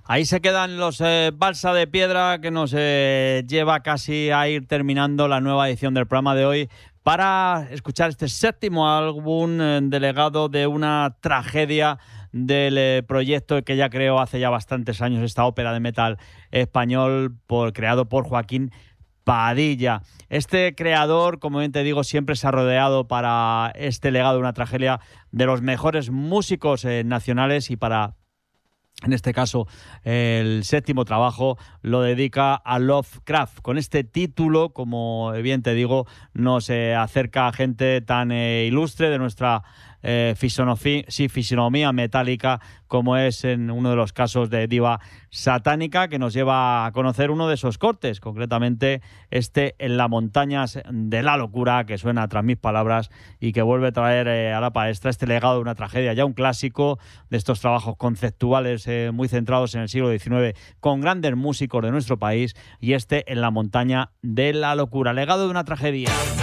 Ahí se quedan los Balsa de Piedra, que nos lleva casi a ir terminando la nueva edición del programa de hoy para escuchar este séptimo álbum delegado de una tragedia del proyecto que ya creó hace ya bastantes años, esta ópera de metal español creado por Joaquín Padilla. Este creador, como bien te digo, siempre se ha rodeado para este legado de una tragedia de los mejores músicos nacionales, y para, en este caso, el séptimo trabajo lo dedica a Lovecraft. Con este título, como bien te digo, nos acerca a gente tan ilustre de nuestra fisonomía metálica, como es en uno de los casos de Diva Satánica, que nos lleva a conocer uno de esos cortes, concretamente En las montañas de la locura, que suena tras mis palabras y que vuelve a traer a la palestra este legado de una tragedia, ya un clásico de estos trabajos conceptuales muy centrados en el siglo XIX, con grandes músicos de nuestro país, y En la montaña de la locura, legado de una tragedia.